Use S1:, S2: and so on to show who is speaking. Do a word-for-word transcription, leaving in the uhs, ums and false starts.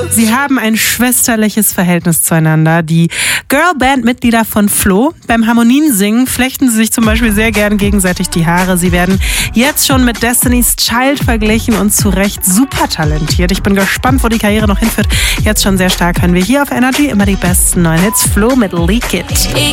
S1: Sie haben ein schwesterliches Verhältnis zueinander. Die Girlband-Mitglieder von Flo. Beim Harmoniensingen flechten sie sich zum Beispiel sehr gern gegenseitig die Haare. Sie werden jetzt schon mit Destiny's Child verglichen und zu Recht super talentiert. Ich bin gespannt, wo die Karriere noch hinführt. Jetzt schon sehr stark hören wir hier auf Energy immer die besten neuen Hits. Flo mit Leak It.